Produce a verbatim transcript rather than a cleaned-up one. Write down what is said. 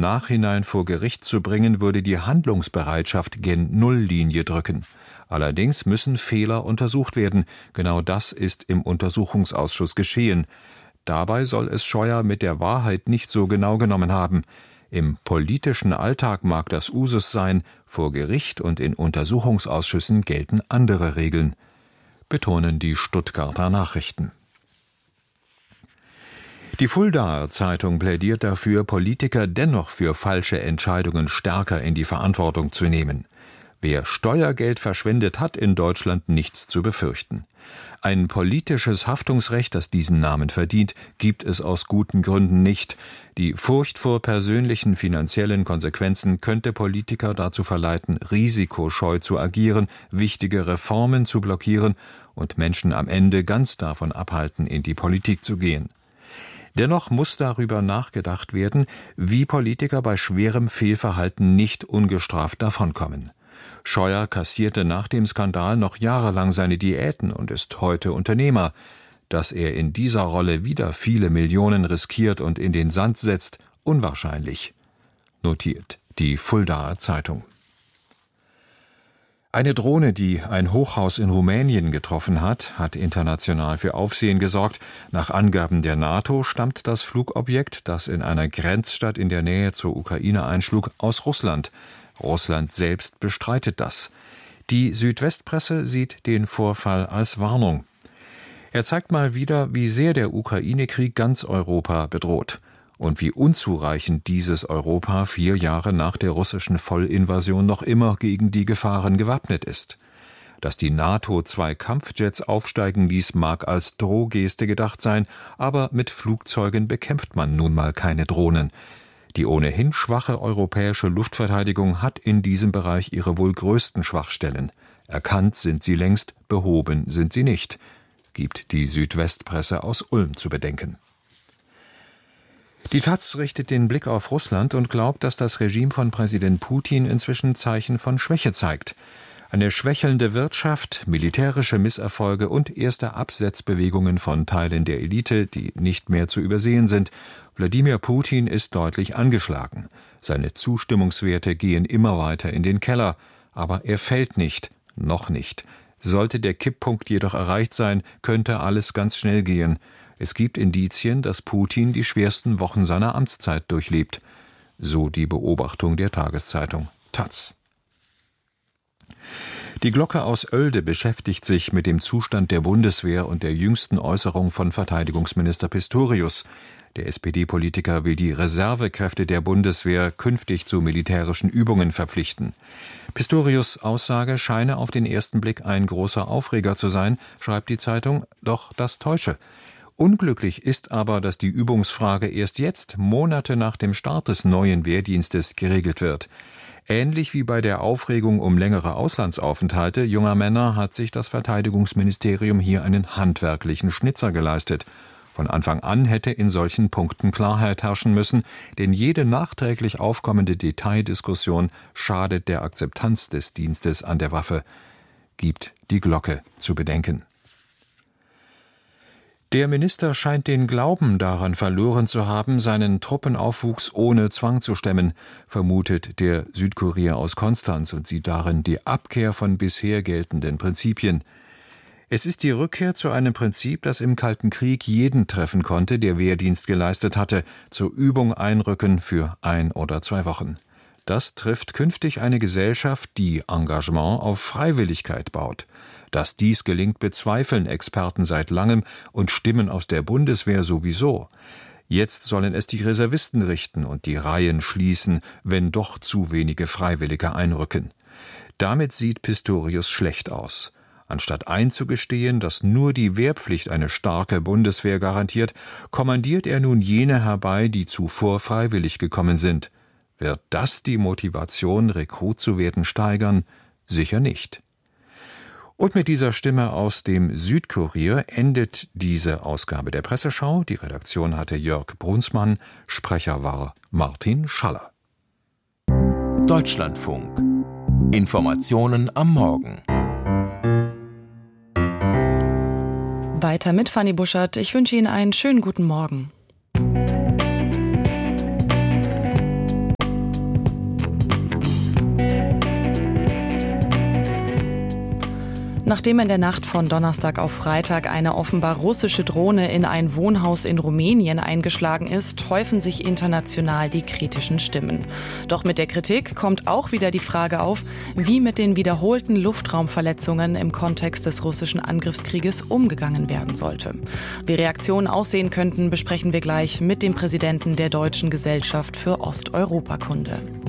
Nachhinein vor Gericht zu bringen, würde die Handlungsbereitschaft gen Nulllinie drücken. Allerdings müssen Fehler untersucht werden. Genau das ist im Untersuchungsausschuss geschehen. Dabei soll es Scheuer mit der Wahrheit nicht so genau genommen haben. Im politischen Alltag mag das Usus sein, vor Gericht und in Untersuchungsausschüssen gelten andere Regeln, betonen die Stuttgarter Nachrichten. Die Fuldaer Zeitung plädiert dafür, Politiker dennoch für falsche Entscheidungen stärker in die Verantwortung zu nehmen. Wer Steuergeld verschwendet, hat in Deutschland nichts zu befürchten. Ein politisches Haftungsrecht, das diesen Namen verdient, gibt es aus guten Gründen nicht. Die Furcht vor persönlichen finanziellen Konsequenzen könnte Politiker dazu verleiten, risikoscheu zu agieren, wichtige Reformen zu blockieren und Menschen am Ende ganz davon abhalten, in die Politik zu gehen. Dennoch muss darüber nachgedacht werden, wie Politiker bei schwerem Fehlverhalten nicht ungestraft davonkommen. Scheuer kassierte nach dem Skandal noch jahrelang seine Diäten und ist heute Unternehmer. Dass er in dieser Rolle wieder viele Millionen riskiert und in den Sand setzt, unwahrscheinlich, notiert die Fuldaer Zeitung. Eine Drohne, die ein Hochhaus in Rumänien getroffen hat, hat international für Aufsehen gesorgt. Nach Angaben der NATO stammt das Flugobjekt, das in einer Grenzstadt in der Nähe zur Ukraine einschlug, aus Russland. Russland selbst bestreitet das. Die Südwestpresse sieht den Vorfall als Warnung. Er zeigt mal wieder, wie sehr der Ukraine-Krieg ganz Europa bedroht und wie unzureichend dieses Europa vier Jahre nach der russischen Vollinvasion noch immer gegen die Gefahren gewappnet ist. Dass die NATO zwei Kampfjets aufsteigen ließ, mag als Drohgeste gedacht sein, aber mit Flugzeugen bekämpft man nun mal keine Drohnen. Die ohnehin schwache europäische Luftverteidigung hat in diesem Bereich ihre wohl größten Schwachstellen. Erkannt sind sie längst, behoben sind sie nicht, gibt die Südwestpresse aus Ulm zu bedenken. Die Taz richtet den Blick auf Russland und glaubt, dass das Regime von Präsident Putin inzwischen Zeichen von Schwäche zeigt. Eine schwächelnde Wirtschaft, militärische Misserfolge und erste Absetzbewegungen von Teilen der Elite, die nicht mehr zu übersehen sind. Wladimir Putin ist deutlich angeschlagen. Seine Zustimmungswerte gehen immer weiter in den Keller. Aber er fällt nicht, noch nicht. Sollte der Kipppunkt jedoch erreicht sein, könnte alles ganz schnell gehen. Es gibt Indizien, dass Putin die schwersten Wochen seiner Amtszeit durchlebt. So die Beobachtung der Tageszeitung Taz. Die Glocke aus Oelde beschäftigt sich mit dem Zustand der Bundeswehr und der jüngsten Äußerung von Verteidigungsminister Pistorius. Der S P D-Politiker will die Reservekräfte der Bundeswehr künftig zu militärischen Übungen verpflichten. Pistorius' Aussage scheine auf den ersten Blick ein großer Aufreger zu sein, schreibt die Zeitung, doch das täusche. Unglücklich ist aber, dass die Übungsfrage erst jetzt, Monate nach dem Start des neuen Wehrdienstes, geregelt wird. Ähnlich wie bei der Aufregung um längere Auslandsaufenthalte junger Männer hat sich das Verteidigungsministerium hier einen handwerklichen Schnitzer geleistet. Von Anfang an hätte in solchen Punkten Klarheit herrschen müssen, denn jede nachträglich aufkommende Detaildiskussion schadet der Akzeptanz des Dienstes an der Waffe, gibt die Glocke zu bedenken. Der Minister scheint den Glauben daran verloren zu haben, seinen Truppenaufwuchs ohne Zwang zu stemmen, vermutet der Südkurier aus Konstanz und sieht darin die Abkehr von bisher geltenden Prinzipien. Es ist die Rückkehr zu einem Prinzip, das im Kalten Krieg jeden treffen konnte, der Wehrdienst geleistet hatte, zur Übung einrücken für ein oder zwei Wochen. Das trifft künftig eine Gesellschaft, die Engagement auf Freiwilligkeit baut. Dass dies gelingt, bezweifeln Experten seit langem und Stimmen aus der Bundeswehr sowieso. Jetzt sollen es die Reservisten richten und die Reihen schließen, wenn doch zu wenige Freiwillige einrücken. Damit sieht Pistorius schlecht aus. Anstatt einzugestehen, dass nur die Wehrpflicht eine starke Bundeswehr garantiert, kommandiert er nun jene herbei, die zuvor freiwillig gekommen sind. Wird das die Motivation, Rekrut zu werden, steigern? Sicher nicht. Und mit dieser Stimme aus dem Südkurier endet diese Ausgabe der Presseschau. Die Redaktion hatte Jörg Brunsmann, Sprecher war Martin Schaller. Deutschlandfunk. Informationen am Morgen. Weiter mit Fanny Buschert. Ich wünsche Ihnen einen schönen guten Morgen. Nachdem in der Nacht von Donnerstag auf Freitag eine offenbar russische Drohne in ein Wohnhaus in Rumänien eingeschlagen ist, häufen sich international die kritischen Stimmen. Doch mit der Kritik kommt auch wieder die Frage auf, wie mit den wiederholten Luftraumverletzungen im Kontext des russischen Angriffskrieges umgegangen werden sollte. Wie Reaktionen aussehen könnten, besprechen wir gleich mit dem Präsidenten der Deutschen Gesellschaft für Osteuropakunde.